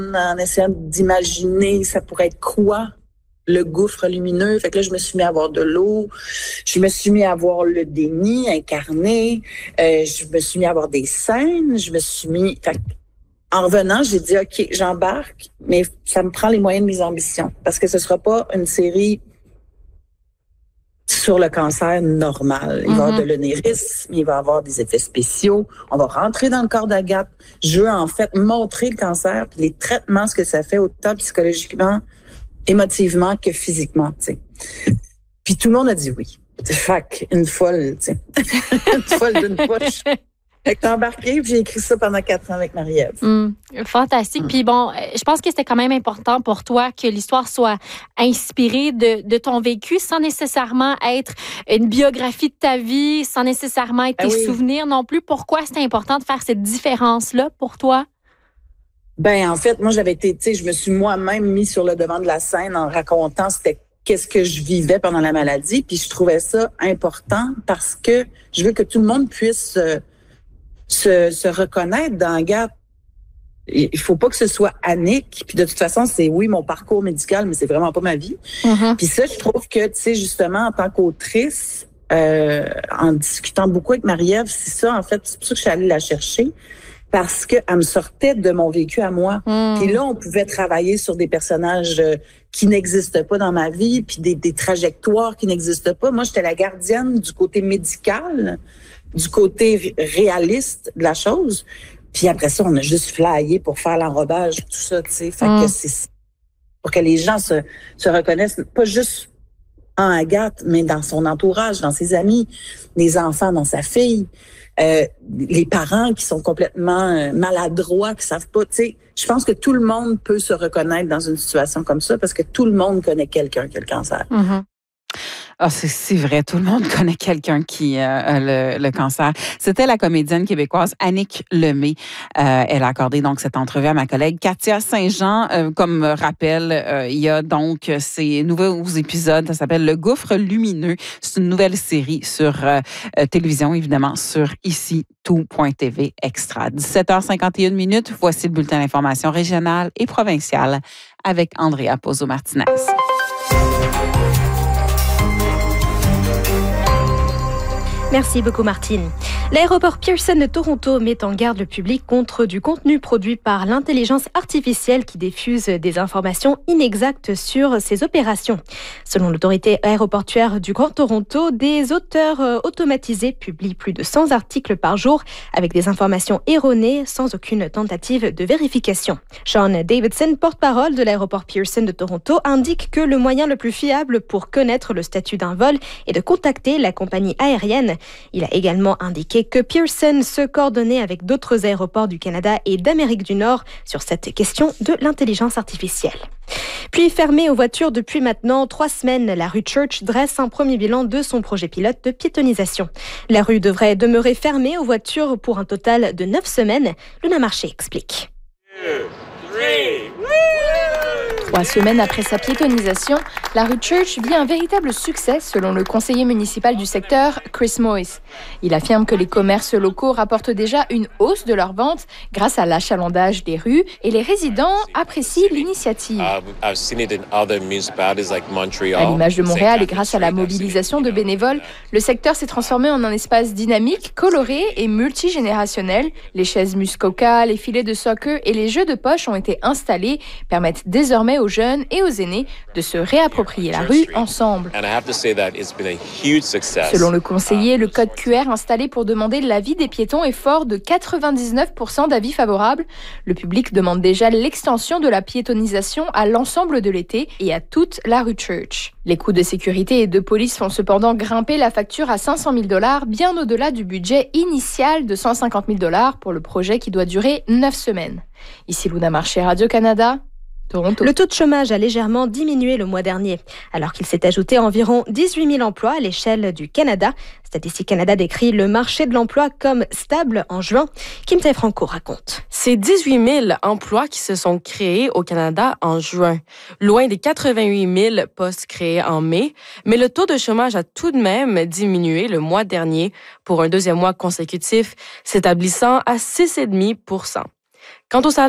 en essayant d'imaginer ça pourrait être quoi le gouffre lumineux. Fait que là, je me suis mis à voir de l'eau, je me suis mis à voir le déni incarné, je me suis mis à voir des scènes, Fait que, en revenant, j'ai dit, OK, j'embarque, mais ça me prend les moyens de mes ambitions. Parce que ce sera pas une série sur le cancer normal. Il va y avoir de l'onérisme, il va y avoir des effets spéciaux. On va rentrer dans le corps d'Agathe. Je veux en fait montrer le cancer puis les traitements, ce que ça fait autant psychologiquement, émotivement que physiquement, tu sais. Puis tout le monde a dit oui. Fait une folle, tu sais. Une folle d'une poche. Fait que t'es embarqué, puis j'ai écrit ça pendant 4 ans avec Marie-Ève. Fantastique. Puis bon, je pense que c'était quand même important pour toi que l'histoire soit inspirée de ton vécu, sans nécessairement être une biographie de ta vie, sans nécessairement être tes souvenirs non plus. Pourquoi c'était important de faire cette différence-là pour toi? Ben en fait, moi, j'avais été, tu sais, je me suis moi-même mis sur le devant de la scène en racontant qu'est-ce que je vivais pendant la maladie. Puis je trouvais ça important parce que je veux que tout le monde puisse se reconnaître dans Agathe. Il faut pas que ce soit Annick. Puis de toute façon, c'est mon parcours médical, mais c'est vraiment pas ma vie. Puis ça, je trouve que, tu sais, justement, en tant qu'autrice, en discutant beaucoup avec Marie-Ève, c'est ça, en fait, c'est pour ça que je suis allée la chercher. Parce qu'elle me sortait de mon vécu à moi. Puis là, on pouvait travailler sur des personnages qui n'existent pas dans ma vie, puis des trajectoires qui n'existent pas. Moi, j'étais la gardienne du côté médical, du côté réaliste de la chose. Puis après ça, on a juste flyé pour faire l'enrobage, tout ça, tu sais. Fait que c'est pour que les gens se reconnaissent, pas juste en Agathe, mais dans son entourage, dans ses amis, les enfants, dans sa fille. Les parents qui sont complètement maladroits, qui savent pas, tu sais, je pense que tout le monde peut se reconnaître dans une situation comme ça parce que tout le monde connaît quelqu'un qui a le cancer. Ah, c'est vrai, tout le monde connaît quelqu'un qui a le cancer. C'était la comédienne québécoise Annick Lemay. Elle a accordé donc cette entrevue à ma collègue Katia Saint-Jean. Comme rappel, il y a donc ces nouveaux épisodes, ça s'appelle Le Gouffre lumineux. C'est une nouvelle série sur télévision, évidemment, sur ici tout.tv extra. 17h51, voici le bulletin d'information régionale et provinciale avec Andrea Pozzo-Martinez. Merci beaucoup, Martine. L'aéroport Pearson de Toronto met en garde le public contre du contenu produit par l'intelligence artificielle qui diffuse des informations inexactes sur ses opérations. Selon l'autorité aéroportuaire du Grand Toronto, des auteurs automatisés publient plus de 100 articles par jour avec des informations erronées sans aucune tentative de vérification. Sean Davidson, porte-parole de l'aéroport Pearson de Toronto, indique que le moyen le plus fiable pour connaître le statut d'un vol est de contacter la compagnie aérienne. Il a également indiqué que Pearson se coordonnait avec d'autres aéroports du Canada et d'Amérique du Nord sur cette question de l'intelligence artificielle. Puis fermée aux voitures depuis maintenant 3 semaines, la rue Church dresse un premier bilan de son projet pilote de piétonisation. La rue devrait demeurer fermée aux voitures pour un total de 9 semaines. Luna Marché explique. 3 semaines après sa piétonisation, la rue Church vit un véritable succès selon le conseiller municipal du secteur, Chris Moyes. Il affirme que les commerces locaux rapportent déjà une hausse de leurs ventes grâce à l'achalandage des rues et les résidents apprécient l'initiative. À l'image de Montréal et grâce à la mobilisation de bénévoles, le secteur s'est transformé en un espace dynamique, coloré et multigénérationnel. Les chaises Muskoka, les filets de soccer et les jeux de poche ont été installés, permettent désormais aux jeunes et aux aînés de se réapproprier la rue ensemble. Selon le conseiller, le code QR installé pour demander l'avis des piétons est fort de 99% d'avis favorables. Le public demande déjà l'extension de la piétonisation à l'ensemble de l'été et à toute la rue Church. Les coûts de sécurité et de police font cependant grimper la facture à 500 000 $, bien au-delà du budget initial de 150 000 $ pour le projet qui doit durer 9 semaines. Ici Luna Marché, Radio-Canada. Toronto. Le taux de chômage a légèrement diminué le mois dernier, alors qu'il s'est ajouté environ 18 000 emplois à l'échelle du Canada. Statistique Canada décrit le marché de l'emploi comme stable en juin. Kim Taye-Franco raconte. C'est 18 000 emplois qui se sont créés au Canada en juin, loin des 88 000 postes créés en mai. Mais le taux de chômage a tout de même diminué le mois dernier pour un deuxième mois consécutif, s'établissant à 6,5 %. Quant au salaire